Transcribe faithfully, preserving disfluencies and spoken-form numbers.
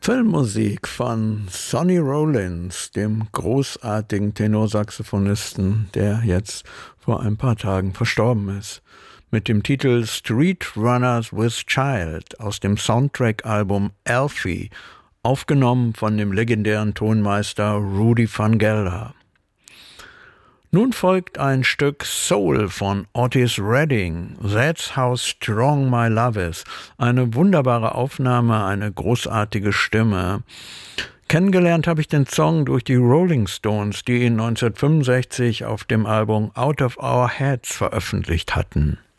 Filmmusik von Sonny Rollins, dem großartigen Tenorsaxophonisten, der jetzt vor ein paar Tagen verstorben ist. Mit dem Titel Street Runners with Child aus dem Soundtrack-Album Alfie, aufgenommen von dem legendären Tonmeister Rudy Van Gelder. Nun folgt ein Stück Soul von Otis Redding, That's How Strong My Love Is. Eine wunderbare Aufnahme, eine großartige Stimme. Kennengelernt habe ich den Song durch die Rolling Stones, die ihn neunzehnhundertfünfundsechzig auf dem Album Out of Our Heads veröffentlicht hatten.